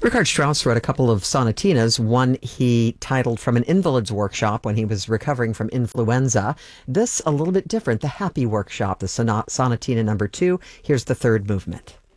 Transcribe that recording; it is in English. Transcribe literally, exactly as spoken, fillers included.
Richard Strauss wrote a couple of sonatinas. One he titled From an Invalid's Workshop when he was recovering from influenza. This a little bit different, the Happy Workshop, the sonat- sonatina number two. Here's the third movement.